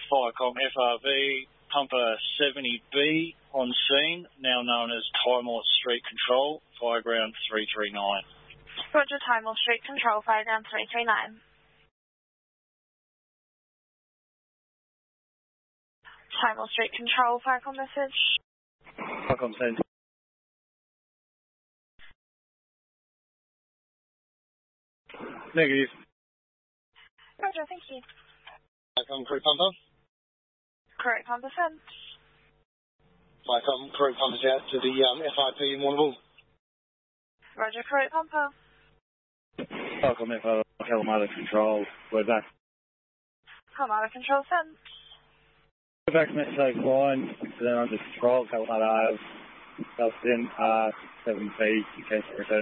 Firecom FRV, Pumper 70B on scene, now known as Timor Street Control, Fireground 339. Roger, Timor Street Control, Fireground 339. Timor Street Control, Firecom message. Firecom send. Negative. Roger, thank you. Firecom crew pumper. Correct pumper sent. Firecom crew pumpers out to the FIP in Warrnambool. Roger, correct pumper. Firecom FRV, Kalamata Control, we're back. Kalamata Control sent. We're back, Metro line, then under control, Kalamata Ave, Elston, 7B, in case of return.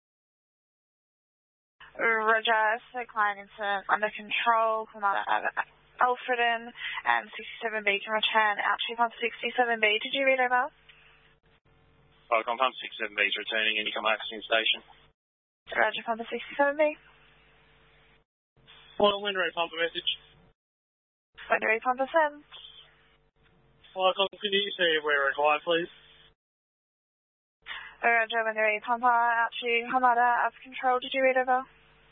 Roger, Cyclone incident under control, Kalamata Ave, Alfredton, and 67B can return out to pump 67B. Did you read over? Firecom pump 67B is returning, and you come accessing station. Roger, pump 67B. Wind Ray pumper message. Wind Ray pumper sent. Firecom, can you see if we're required, please? Roger, Wind Ray pumper out to Kalamata Ave control. Did you read over?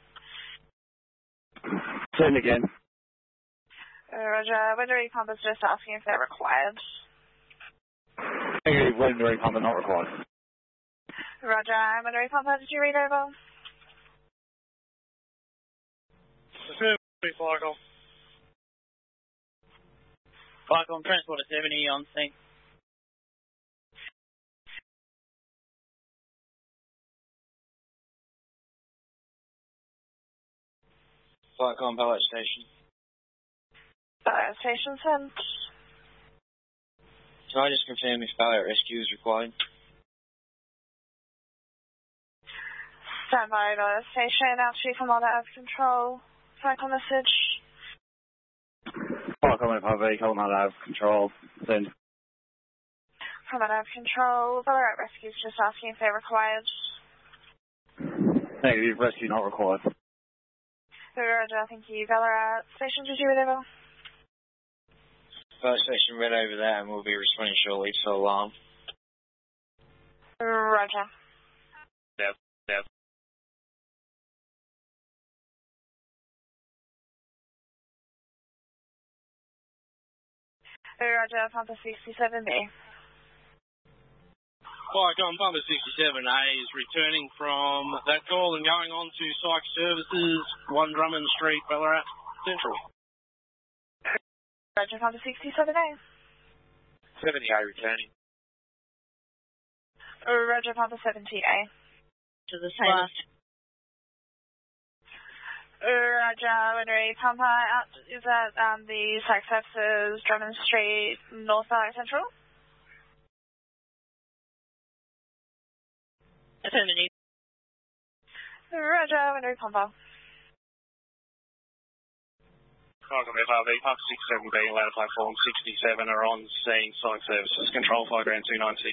Send again. Roger, Wind Ray pumper's just asking if they're required. Negative, Wind Ray pumper not required. Roger, Wind Ray pumper, did you read over? Firecom. Firecom, Transporter 70 on scene. Firecom, Ballot Station. Station sent. Can I just confirm if Ballot Rescue is required? Stand by the station, out to Kalamata Ave control. Firecom message. Firecom FRV, Kalamata Ave control, send. Kalamata Ave control, Ballarat Rescue's just asking if they're required. Negative, rescue not required. Roger, thank you. Ballarat station, did you read over? Ballot Station read over that, and we'll be responding shortly to alarm. Roger. Yep. Roger, pumper 67B. Firecom Pumper 67A is returning from that call and going on to Psych Services, 1 Drummond Street, Ballarat Central. Roger, pumper 67A. 70A returning. Roger, pumper 70A. To the same. Roger, Wind Ray pumper out. Is that the Psych Services, Drummond Street, North Ballarat Central? Affirmative. Roger, Wind Ray pumper. Firecom FRV, Pump 67B, ladder platform 67 are on scene, Psych Services, control Fireground 296.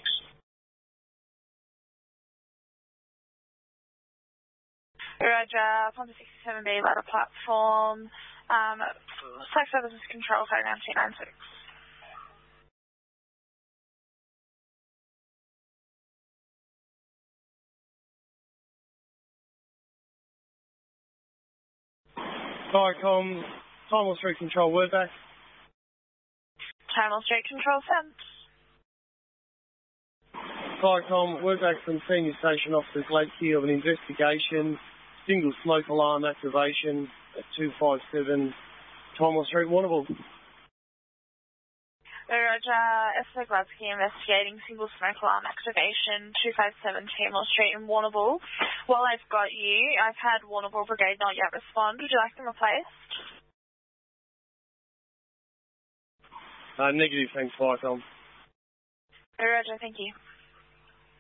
Roger, pumper 67B, ladder platform, Psych Services control Fireground 296. Firecom, Timor Street Control, word back. Timor Street control sent. Firecom, word back from Senior Station Officers Lakesy of an investigation, single smoke alarm activation at 257 Timor Street, Warrnambool. Roger, Esther Gladsky investigating single smoke alarm activation, 257 Timor Street in Warrnambool. While I've got you, I've had Warrnambool Brigade not yet respond. Would you like them replaced? Negative, thanks, Firecom. Roger, thank you.